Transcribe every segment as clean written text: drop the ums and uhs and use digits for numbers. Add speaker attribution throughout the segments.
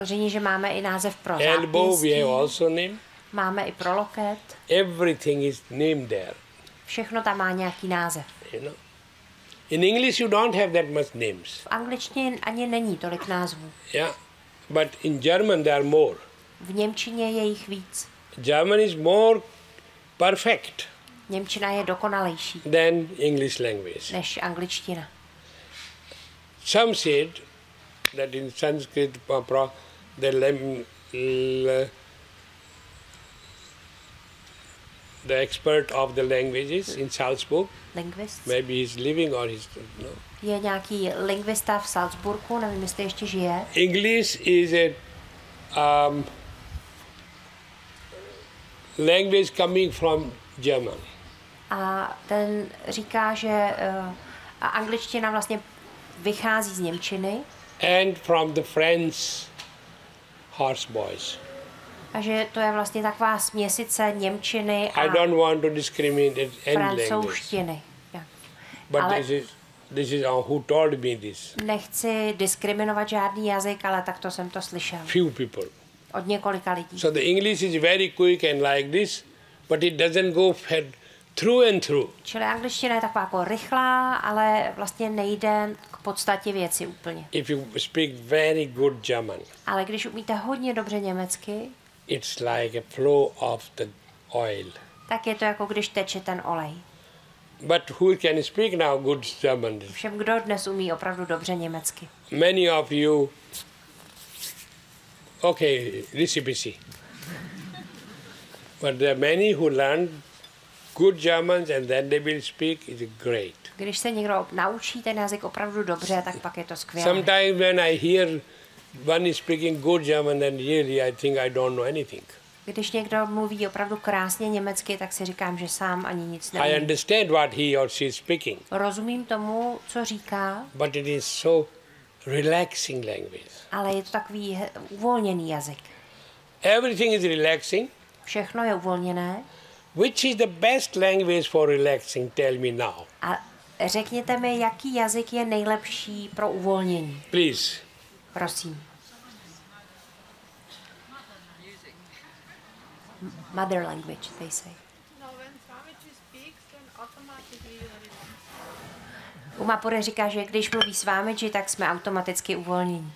Speaker 1: Samozřejmě, že máme i název pro
Speaker 2: Elbow we
Speaker 1: zápěstí.
Speaker 2: have also name.
Speaker 1: Máme i pro loket.
Speaker 2: Everything is named there.
Speaker 1: Všechno tam má nějaký název.
Speaker 2: You know. In English you don't have that much names.
Speaker 1: V angličtině ani není tolik názvů.
Speaker 2: Yeah. But in German there are more.
Speaker 1: V němčině je jich víc.
Speaker 2: German is more perfect
Speaker 1: Němčina je dokonalejší
Speaker 2: than English language.
Speaker 1: než angličtina.
Speaker 2: Some said that in Sanskrit the expert of the languages in Salzburg,
Speaker 1: Lingvist.
Speaker 2: maybe he's living or he's no.
Speaker 1: Je nějaký lingvista v Salzburgu, nevím, jestli ještě žije.
Speaker 2: English is a language coming from German.
Speaker 1: A ten říká, že angličtina vlastně vychází z němčiny
Speaker 2: And from the French horse boys.
Speaker 1: a že to je vlastně taková směsice němčiny
Speaker 2: I
Speaker 1: a
Speaker 2: don't want to discriminate any language.
Speaker 1: francouzštiny. Ja.
Speaker 2: But
Speaker 1: Ale-
Speaker 2: this is who told me this.
Speaker 1: Nechci diskriminovat žádný jazyk, ale takto jsem to slyšel
Speaker 2: Few people.
Speaker 1: od několika lidí.
Speaker 2: So the English is very quick and like this, but it doesn't go through and through.
Speaker 1: Čili angličtina je taková jako rychlá, ale vlastně nejde k podstatě věci úplně.
Speaker 2: If you speak very good German,
Speaker 1: Ale když umíte hodně dobře německy,
Speaker 2: it's like a flow of the oil.
Speaker 1: tak je to jako když teče ten olej.
Speaker 2: But who can speak now good German?
Speaker 1: Všem, kdo dnes umí opravdu dobře německy.
Speaker 2: Many of you, okay, recipe. But there are many who learn good Germans and then they will speak, it's great.
Speaker 1: Když se někdo naučí ten jazyk opravdu dobře, tak pak je to skvělé.
Speaker 2: Sometimes when I hear one is speaking good German, then really I think I don't know anything.
Speaker 1: Když někdo mluví opravdu krásně německy, tak si říkám, že sám ani nic
Speaker 2: I
Speaker 1: neumí.
Speaker 2: understand what he or she is speaking,
Speaker 1: Rozumím tomu, co říká,
Speaker 2: but it is so relaxing language.
Speaker 1: ale je to takový uvolněný jazyk.
Speaker 2: Everything is relaxing.
Speaker 1: Všechno je uvolněné.
Speaker 2: Which is the best language for relaxing? Tell me now.
Speaker 1: A řekněte mi, jaký jazyk je nejlepší pro uvolnění.
Speaker 2: Please.
Speaker 1: Prosím. Mother language, they say.
Speaker 3: No, when Swamiji speaks, then automatically you are relaxed.
Speaker 1: Umapure říká, že když mluví Swamiji, tak jsme automaticky uvolnění.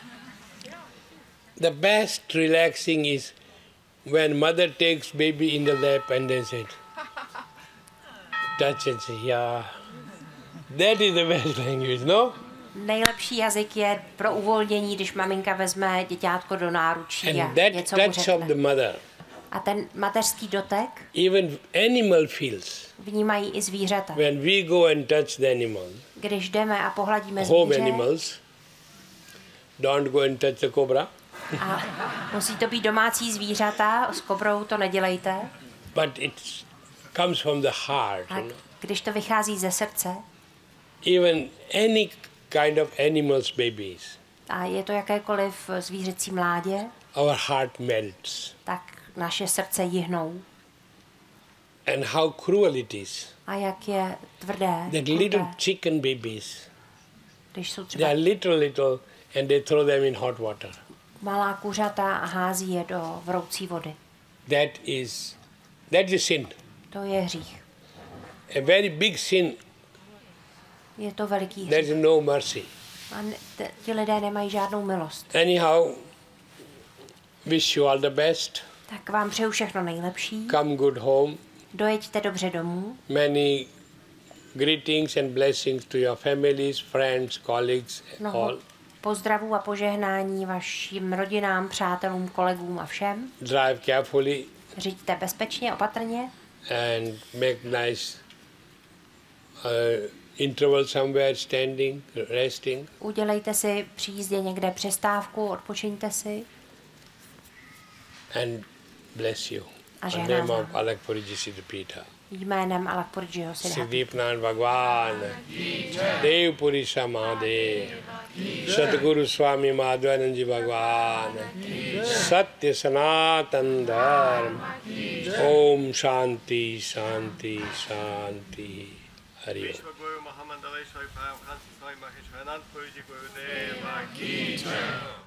Speaker 2: The best relaxing is when mother takes baby in the lap and then said, touch and say, yeah. That is the best language, no?
Speaker 1: Nejlepší jazyk je pro uvolnění, když maminka vezme děťátko do náručí a
Speaker 2: And that
Speaker 1: něco mu
Speaker 2: touch of the
Speaker 1: řekne.
Speaker 2: mother,
Speaker 1: A ten mateřský dotek
Speaker 2: even animal feels.
Speaker 1: vnímají i zvířata.
Speaker 2: When we go and touch the animal,
Speaker 1: Když jdeme a pohladíme
Speaker 2: home
Speaker 1: zvíře,
Speaker 2: animals, don't go and touch the cobra,
Speaker 1: a musí to být domácí zvířata, s kobrou to nedělejte.
Speaker 2: but it comes from the heart.
Speaker 1: A
Speaker 2: You know?
Speaker 1: když to vychází ze srdce,
Speaker 2: Even any kind of animals, babies,
Speaker 1: a je to jakékoliv zvířecí mládě,
Speaker 2: our heart melts.
Speaker 1: tak naše srdce jihnou.
Speaker 2: And how cruel it is.
Speaker 1: A jak je tvrdé,
Speaker 2: That little
Speaker 1: kruté,
Speaker 2: chicken babies,
Speaker 1: když jsou
Speaker 2: they
Speaker 1: třeba
Speaker 2: are little, and they throw them in hot water.
Speaker 1: malá kuřata a hází je do vroucí vody.
Speaker 2: That is a sin.
Speaker 1: To je hřích.
Speaker 2: A very big sin.
Speaker 1: Je to veliký
Speaker 2: There
Speaker 1: hřích.
Speaker 2: is no mercy.
Speaker 1: A ti lidé nemají žádnou milost.
Speaker 2: Anyhow, wish you all the best.
Speaker 1: Tak vám přeju všechno nejlepší.
Speaker 2: Come good home.
Speaker 1: Dojeďte dobře domů.
Speaker 2: Many greetings and blessings to your families, friends, colleagues,
Speaker 1: Mnoho
Speaker 2: all.
Speaker 1: pozdravů a požehnání vašim rodinám, přátelům, kolegům a všem.
Speaker 2: Drive carefully
Speaker 1: Řiďte bezpečně, opatrně
Speaker 2: and make nice interval somewhere, standing, resting.
Speaker 1: udělejte si při jízdě někde přestávku, odpočiňte si.
Speaker 2: And bless you.
Speaker 1: A
Speaker 2: In the
Speaker 1: žehnám
Speaker 2: name of
Speaker 1: vám.
Speaker 2: Alakpurji Siddhipita.
Speaker 1: Jménem Alakpurjiho Siddhartha.
Speaker 2: Siddhipnan Bhagwan, Dev Purisa Mahadev, Sadguru Swami Madhvananji Bhagwan, Satya Sanatan Dharma, Om Shanti, Shanti, Shanti, Hari Om.
Speaker 4: Guru Muhammad Ali Shai Prayam Khansi Sai Maheshwaran Purji Guru Deva Ki Jai.